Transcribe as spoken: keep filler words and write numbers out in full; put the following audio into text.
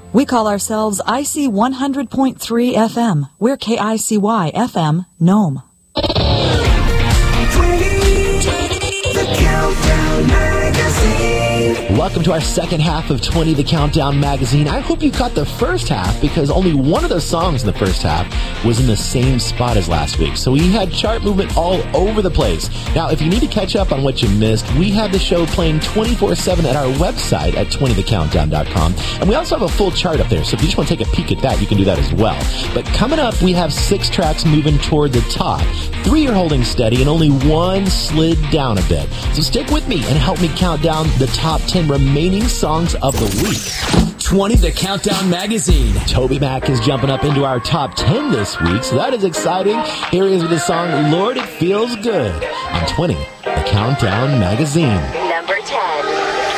We call ourselves I C one hundred point three F M. We're K I C Y F M, Nome. Welcome to our second half of twenty The Countdown Magazine. I hope you caught the first half because only one of those songs in the first half was in the same spot as last week. So we had chart movement all over the place. Now, if you need to catch up on what you missed, we have the show playing twenty-four seven at our website at twenty the countdown dot com. And we also have a full chart up there, so if you just want to take a peek at that, you can do that as well. But coming up, we have six tracks moving toward the top. Three are holding steady, and only one slid down a bit. So stick with me and help me count down the top ten remaining songs of the week. twenty The Countdown Magazine. Toby Mac is jumping up into our top ten this week, so that is exciting. Here he is with the song Lord It Feels Good on twenty The Countdown Magazine. Number ten.